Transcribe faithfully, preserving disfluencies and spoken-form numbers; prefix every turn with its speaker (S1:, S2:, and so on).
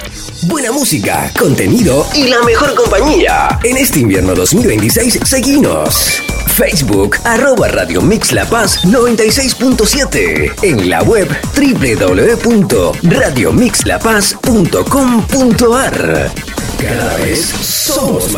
S1: Buena música, contenido y la mejor compañía. En este invierno dos mil veintiséis, seguinos. Facebook, arroba Radio Mix La Paz noventa y seis punto siete. En la web, doble u doble u doble u punto radio mix la paz punto com punto a r. Cada vez somos más.